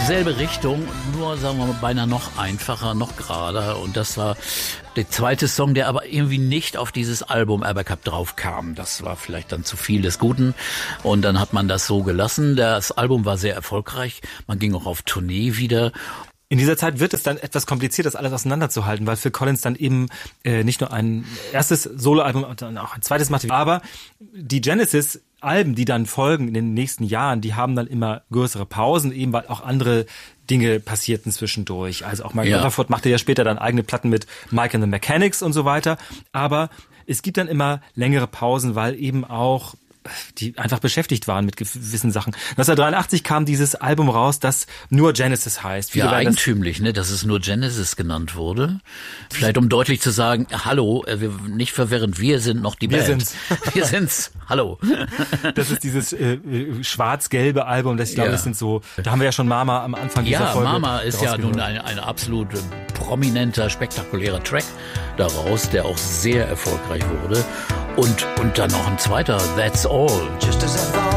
selbe Richtung, nur sagen wir mal beinahe noch einfacher, noch gerader. Und das war der zweite Song, der aber irgendwie nicht auf dieses Album Abercup drauf kam. Das war vielleicht dann zu viel des Guten. Und dann hat man das so gelassen. Das Album war sehr erfolgreich. Man ging auch auf Tournee wieder. In dieser Zeit wird es dann etwas kompliziert, das alles auseinanderzuhalten, weil Phil Collins dann eben nicht nur ein erstes Soloalbum, sondern auch ein zweites machte. Aber die Genesis-Alben, die dann folgen in den nächsten Jahren, die haben dann immer größere Pausen, eben weil auch andere Dinge passierten zwischendurch. Also auch Mike Rutherford machte ja später dann eigene Platten mit Mike and the Mechanics und so weiter. Aber es gibt dann immer längere Pausen, weil eben auch die einfach beschäftigt waren mit gewissen Sachen. 1983 kam dieses Album raus, das nur Genesis heißt. Viele eigentümlich, ne, dass es nur Genesis genannt wurde. Vielleicht um deutlich zu sagen, hallo, nicht verwirrend, wir sind noch die Band. Wir sind's. Hallo. Das ist dieses schwarz-gelbe Album, das ich glaube, das sind so, da haben wir ja schon Mama am Anfang dieser Folge. Ja, Mama ist ja nun ein absolut prominenter, spektakulärer Track daraus, der auch sehr erfolgreich wurde. Und dann noch ein zweiter, That's All. Just as I thought.